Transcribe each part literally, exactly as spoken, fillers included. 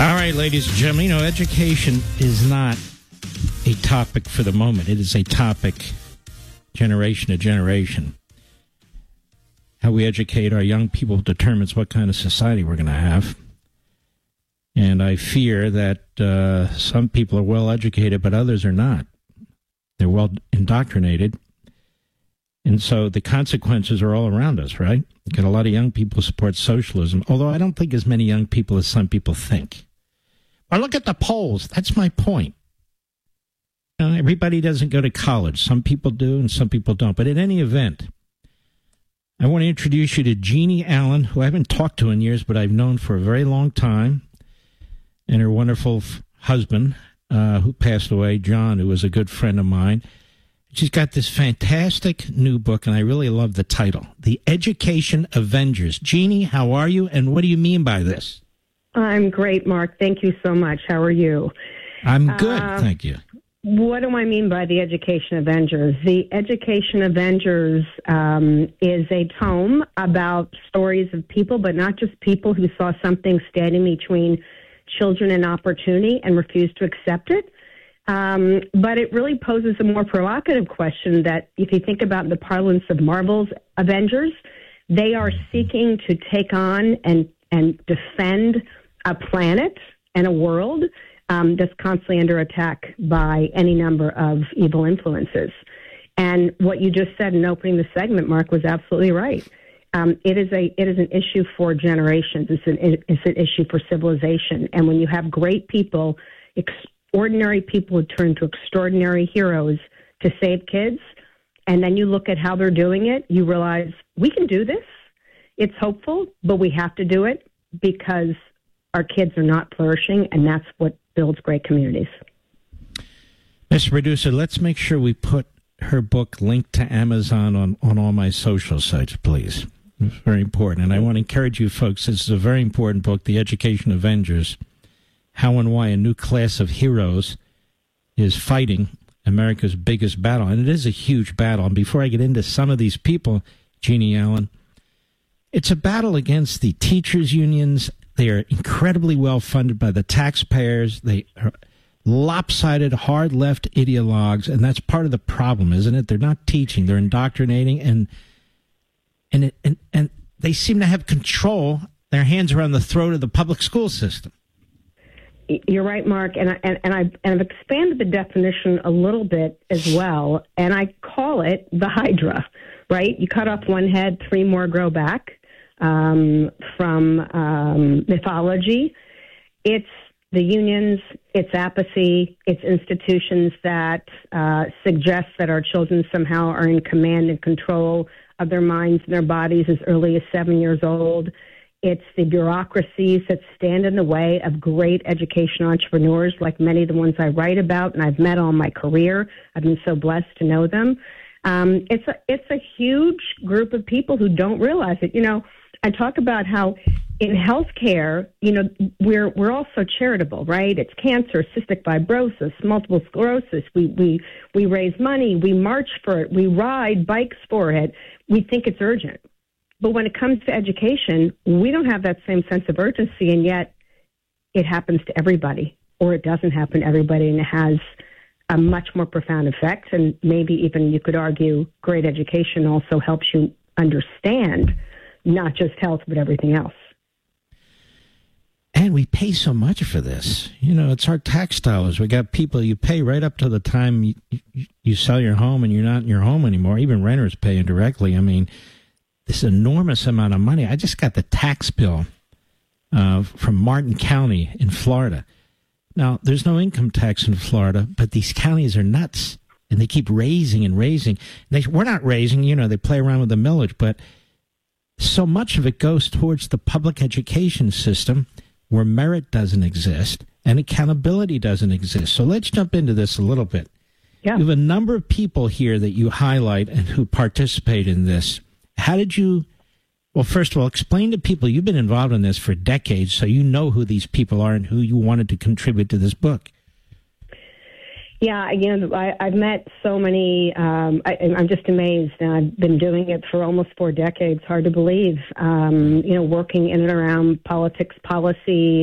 All right, ladies and gentlemen, you know, education is not a topic for the moment. It is a topic generation to generation. How we educate our young people determines what kind of society we're going to have. And I fear that uh, some people are well educated, but others are not. They're well indoctrinated. And so the consequences are all around us, right? You got a lot of young people support socialism, although I don't think as many young people as some people think. But look at the polls. That's my point. You know, everybody doesn't go to college. Some people do and some people don't. But in any event, I want to introduce you to Jeannie Allen, who I haven't talked to in years, but I've known for a very long time, and her wonderful f- husband, uh, who passed away, John, who was a good friend of mine. She's got this fantastic new book, and I really love the title, The Education Avengers. Jeannie, how are you, and what do you mean by this? I'm great, Mark. Thank you so much. How are you? I'm good, uh, thank you. What do I mean by the Education Avengers? The Education Avengers um, is a tome about stories of people, but not just people who saw something standing between children and opportunity and refused to accept it. Um, but it really poses a more provocative question that if you think about the parlance of Marvel's Avengers, they are seeking to take on and, and defend a planet and a world um, that's constantly under attack by any number of evil influences. And what you just said in opening the segment, Mark, was absolutely right. Um, it is a it is an issue for generations. It's an it's an issue for civilization. And when you have great people, ex- ordinary people who turn to extraordinary heroes to save kids, and then you look at how they're doing it, you realize we can do this. It's hopeful, but we have to do it because our kids are not flourishing, and that's what builds great communities. Mister Producer, let's make sure we put her book linked to Amazon on, on all my social sites, please. It's very important. And I want to encourage you folks, this is a very important book, The Education Avengers, how and why a new class of heroes is fighting America's biggest battle. And it is a huge battle. And before I get into some of these people, Jeannie Allen, it's a battle against the teachers' unions. They are incredibly well funded by the taxpayers. They are lopsided, hard left ideologues, and that's part of the problem, isn't it? They're not teaching; they're indoctrinating, and and it, and and they seem to have control. Their hands are on the throat of the public school system. You're right, Mark, and I, and, and I and I've expanded the definition a little bit as well, and I call it the Hydra. Right? You cut off one head, three more grow back. Um, from um, mythology, it's the unions, it's apathy, it's institutions that uh, suggest that our children somehow are in command and control of their minds and their bodies as early as seven years old. It's the bureaucracies that stand in the way of great education entrepreneurs like many of the ones I write about and I've met all my career. I've been so blessed to know them. Um, it's a, it's a huge group of people who don't realize it. You know, I talk about how in healthcare, you know, we're we're also charitable, right? It's cancer, cystic fibrosis, multiple sclerosis. We we we raise money, we march for it, we ride bikes for it. We think it's urgent. But when it comes to education, we don't have that same sense of urgency, and yet it happens to everybody, or it doesn't happen to everybody, and it has a much more profound effect. And maybe even you could argue great education also helps you understand not just health, but everything else. And we pay so much for this. You know, it's our tax dollars. We got people, you pay right up to the time you, you, you sell your home and you're not in your home anymore. Even renters pay indirectly. I mean, this enormous amount of money. I just got the tax bill uh, from Martin County in Florida. Now, there's no income tax in Florida, but these counties are nuts. And they keep raising and raising. They, we're not raising, you know, they play around with the millage, but so much of it goes towards the public education system where merit doesn't exist and accountability doesn't exist. So let's jump into this a little bit. Yeah. You have a number of people here that you highlight and who participate in this. How did you, well, first of all, explain to people, you've been involved in this for decades, so you know who these people are and who you wanted to contribute to this book. Yeah, you know, I, I've met so many, um, I, I'm just amazed. And I've been doing it for almost four decades, hard to believe, um, you know, working in and around politics, policy,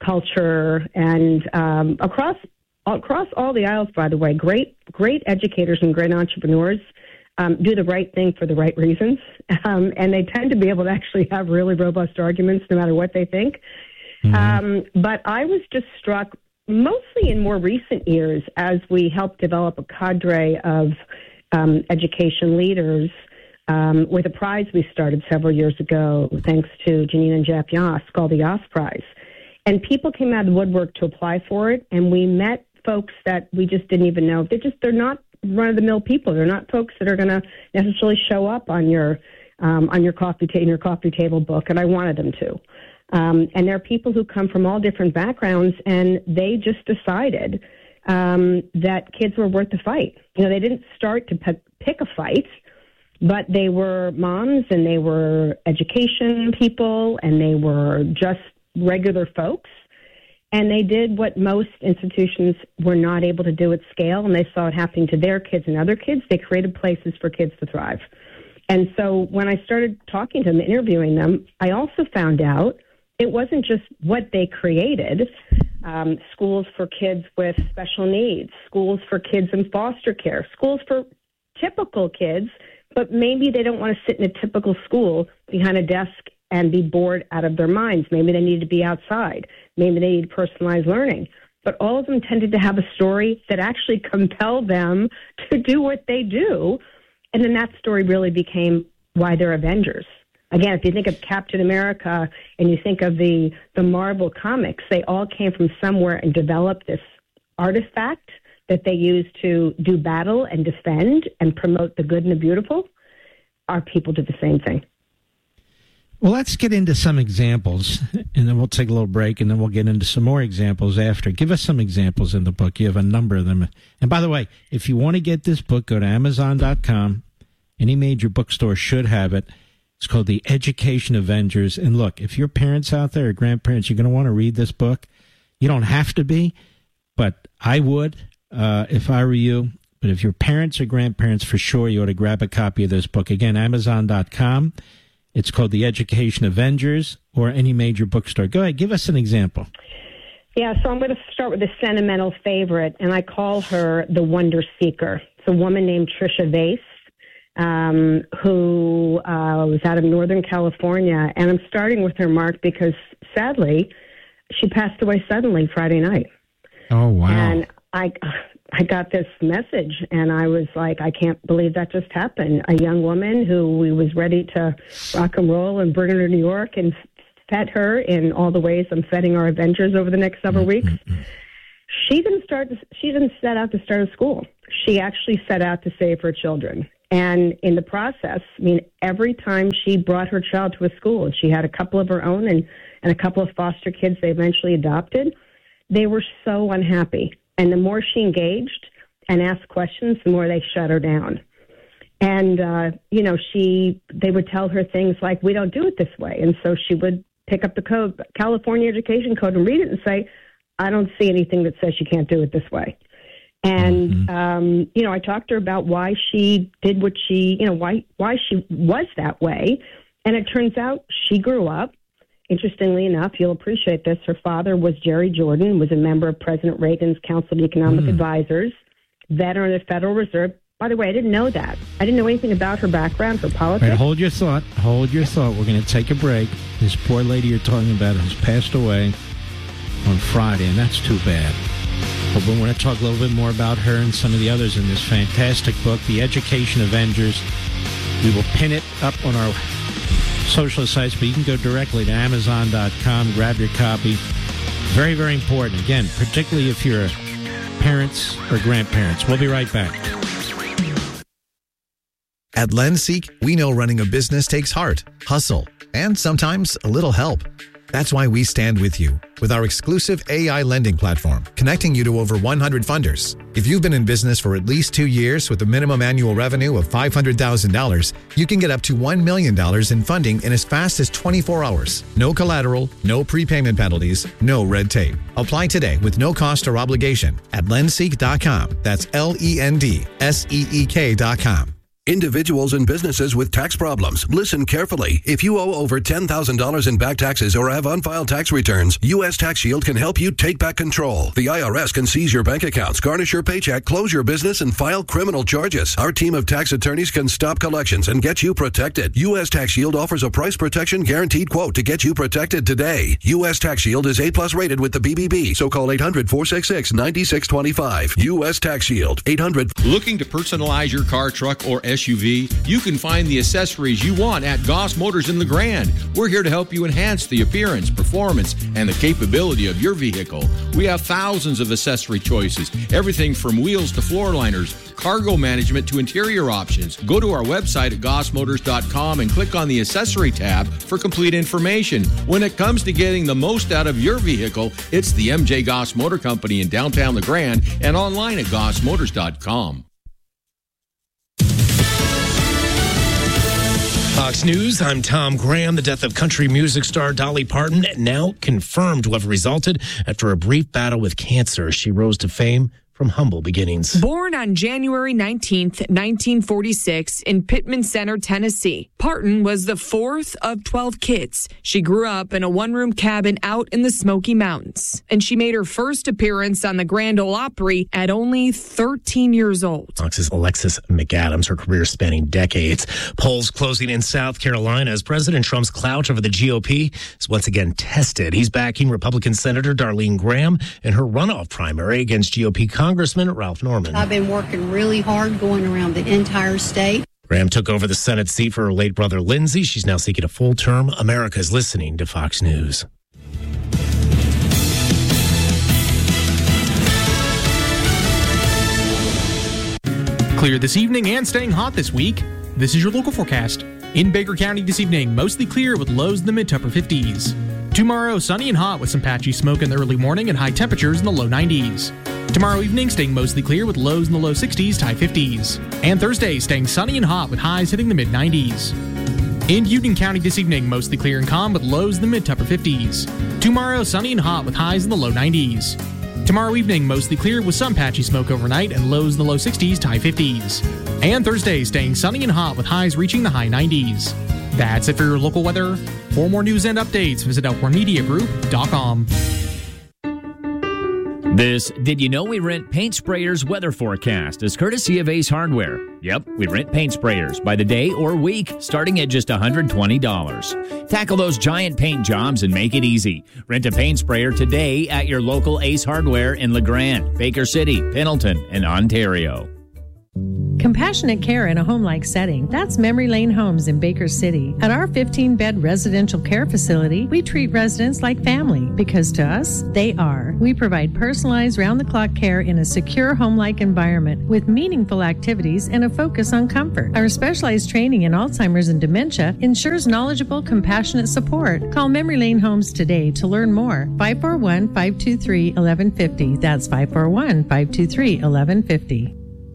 culture, and um, across across all the aisles, by the way, great great educators and great entrepreneurs um, do the right thing for the right reasons, um, and they tend to be able to actually have really robust arguments no matter what they think. Mm-hmm. Um, but I was just struck, mostly in more recent years, as we helped develop a cadre of um, education leaders um, with a prize we started several years ago, thanks to Janine and Jeff Yoss, called the Yoss Prize. And people came out of the woodwork to apply for it, and we met folks that we just didn't even know. They're just, they're not run-of-the-mill people. They're not folks that are going to necessarily show up on your um, on your coffee ta- in your coffee table book, and I wanted them to. Um, and there are people who come from all different backgrounds, and they just decided um, that kids were worth the fight. You know, they didn't start to p- pick a fight, but they were moms, and they were education people, and they were just regular folks. And they did what most institutions were not able to do at scale, and they saw it happening to their kids and other kids. They created places for kids to thrive. And so when I started talking to them, interviewing them, I also found out it wasn't just what they created, um, schools for kids with special needs, schools for kids in foster care, schools for typical kids, but maybe they don't want to sit in a typical school behind a desk and be bored out of their minds. Maybe they need to be outside. Maybe they need personalized learning. But all of them tended to have a story that actually compelled them to do what they do. And then that story really became why they're Avengers. Again, if you think of Captain America and you think of the, the Marvel comics, they all came from somewhere and developed this artifact that they use to do battle and defend and promote the good and the beautiful. Our people do the same thing. Well, let's get into some examples, and then we'll take a little break, and then we'll get into some more examples after. Give us some examples in the book. You have a number of them. And by the way, if you want to get this book, go to amazon dot com. Any major bookstore should have it. It's called The Education Avengers. And look, if your parents out there or grandparents, you're going to want to read this book. You don't have to be, but I would uh, if I were you. But if your parents or grandparents, for sure, you ought to grab a copy of this book. Again, amazon dot com. It's called The Education Avengers, or any major bookstore. Go ahead, give us an example. Yeah, so I'm going to start with a sentimental favorite, and I call her the Wonder Seeker. It's a woman named Trisha Vase, um, who uh, was out of Northern California. And I'm starting with her, Mark, because sadly, she passed away suddenly Friday night. Oh, wow. And I... I got this message, and I was like, I can't believe that just happened. A young woman who we was ready to rock and roll and bring her to New York and fed her in all the ways I'm feeding our Avengers over the next several weeks. She didn't start. To, she didn't set out to start a school. She actually set out to save her children. And in the process, I mean, every time she brought her child to a school, and she had a couple of her own and, and a couple of foster kids they eventually adopted, they were so unhappy. And the more she engaged and asked questions, the more they shut her down. And, uh, you know, she they would tell her things like, we don't do it this way. And so she would pick up the code, California Education Code, and read it and say, I don't see anything that says you can't do it this way. And, mm-hmm. um, you know, I talked to her about why she did what she, you know, why why she was that way. And it turns out she grew up. Interestingly enough, you'll appreciate this. Her father was Jerry Jordan, was a member of President Reagan's Council of Economic mm. Advisors, veteran of the Federal Reserve. By the way, I didn't know that. I didn't know anything about her background, her politics. Right, hold your thought. Hold your thought. We're going to take a break. This poor lady you're talking about has passed away on Friday, and that's too bad. But we're going to talk a little bit more about her and some of the others in this fantastic book, The Education Avengers. We will pin it up on our social sites, but you can go directly to amazon dot com, grab your copy. Very, very important. Again, particularly if you're parents or grandparents. We'll be right back. At Lenseek, we know running a business takes heart, hustle, and sometimes a little help. That's why we stand with you with our exclusive A I lending platform, connecting you to over one hundred funders. If you've been in business for at least two years with a minimum annual revenue of five hundred thousand dollars, you can get up to one million dollars in funding in as fast as twenty-four hours. No collateral, no prepayment penalties, no red tape. Apply today with no cost or obligation at lenseek dot com. That's L E N D S E E K dot com. Individuals and businesses with tax problems, listen carefully. If you owe over ten thousand dollars in back taxes or have unfiled tax returns, U S Tax Shield can help you take back control. The I R S can seize your bank accounts, garnish your paycheck, close your business, and file criminal charges. Our team of tax attorneys can stop collections and get you protected. U S Tax Shield offers a price protection guaranteed quote to get you protected today. U S Tax Shield is A plus rated with the B B B, so call eight hundred, four six six, nine six two five. U S Tax Shield, eight hundred. Looking to personalize your car, truck, or S U V? You can find the accessories you want at Goss Motors in LeGrand. We're here to help you enhance the appearance, performance, and the capability of your vehicle. We have thousands of accessory choices, everything from wheels to floor liners, cargo management to interior options. Go to our website at goss motors dot com and click on the accessory tab for complete information. When it comes to getting the most out of your vehicle, it's the M J Goss Motor Company in downtown LeGrand and online at goss motors dot com. Fox News, I'm Tom Graham. The death of country music star Dolly Parton now confirmed to have resulted after a brief battle with cancer. She rose to fame from humble beginnings. Born on January nineteenth, nineteen forty-six in Pittman Center, Tennessee, Parton was the fourth of twelve kids. She grew up in a one-room cabin out in the Smoky Mountains, and she made her first appearance on the Grand Ole Opry at only thirteen years old. Fox's Alexis McAdams, her career spanning decades. Polls closing in South Carolina as President Trump's clout over the G O P is once again tested. He's backing Republican Senator Darlene Graham in her runoff primary against G O P Congressman Ralph Norman. I've been working really hard going around the entire state. Graham took over the Senate seat for her late brother Lindsey. She's now seeking a full term. America's listening to Fox News. Clear this evening and staying hot this week. This is your local forecast. In Baker County this evening, mostly clear with lows in the mid to upper fifties. Tomorrow, sunny and hot with some patchy smoke in the early morning and high temperatures in the low nineties. Tomorrow evening, staying mostly clear with lows in the low sixties to high fifties. And Thursday, staying sunny and hot with highs hitting the mid nineties. In Union County this evening, mostly clear and calm with lows in the mid to upper fifties. Tomorrow, sunny and hot with highs in the low nineties. Tomorrow evening, mostly clear with some patchy smoke overnight and lows in the low sixties to high fifties. And Thursday, staying sunny and hot with highs reaching the high nineties. That's it for your local weather. For more news and updates, visit elkhorn media group dot com. This Did You Know We Rent Paint Sprayers weather forecast is courtesy of Ace Hardware. Yep, we rent paint sprayers by the day or week, starting at just one hundred twenty dollars. Tackle those giant paint jobs and make it easy. Rent a paint sprayer today at your local Ace Hardware in LeGrand, Baker City, Pendleton, and Ontario. Compassionate care in a home-like setting. That's Memory Lane Homes in Baker City. At our fifteen-bed residential care facility, we treat residents like family because to us, they are. We provide personalized round-the-clock care in a secure home-like environment with meaningful activities and a focus on comfort. Our specialized training in Alzheimer's and dementia ensures knowledgeable, compassionate support. Call Memory Lane Homes today to learn more. five four one, five two three, one one five zero. That's five four one, five two three, one one five zero.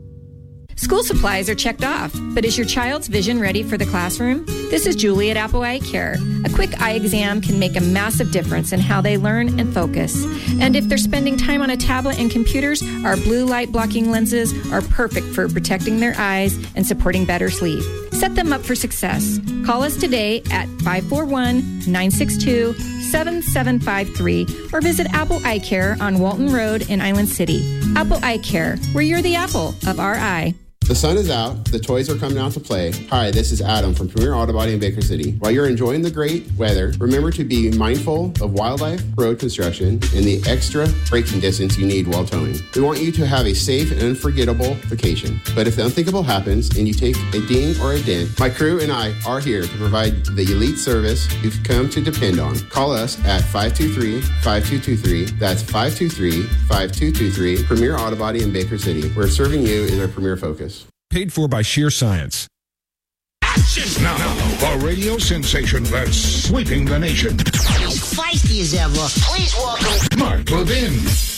School supplies are checked off, but is your child's vision ready for the classroom? This is Julie at Apple Eye Care. A quick eye exam can make a massive difference in how they learn and focus. And if they're spending time on a tablet and computers, our blue light blocking lenses are perfect for protecting their eyes and supporting better sleep. Set them up for success. Call us today at five four one, nine six two, seven seven five three or visit Apple Eye Care on Walton Road in Island City. Apple Eye Care, where you're the apple of our eye. The sun is out, the toys are coming out to play. Hi, this is Adam from Premier Auto Body in Baker City. While you're enjoying the great weather, remember to be mindful of wildlife, road construction, and the extra braking distance you need while towing. We want you to have a safe and unforgettable vacation. But if the unthinkable happens and you take a ding or a dent, my crew and I are here to provide the elite service you've come to depend on. Call us at five two three, five two two three. That's five two three, five two two three. Premier Auto Body in Baker City, where serving you is our premier focus. Paid for by Sheer Science. Action! Now, a radio sensation that's sweeping the nation. As feisty as ever, please welcome Mark Levin.